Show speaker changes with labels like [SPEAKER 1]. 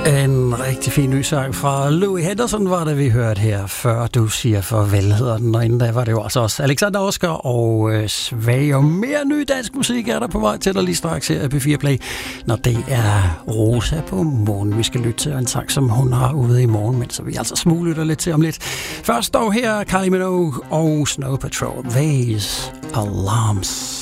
[SPEAKER 1] En rigtig fin ny sang fra Louis Henderson var det, vi hørte her, før du siger farvel, hedder den. Og inden da var det jo altså også Alexander Oscar og Svag. Og mere ny dansk musik er der på vej til dig lige straks her i P4 Play, når det er Rosa på morgen. Vi skal lytte til en sang, som hun har ude i morgen, men så vi altså smuglytter lidt til om lidt. Først dog her Kylie Minogue og Snow Patrol, Vase Alarms.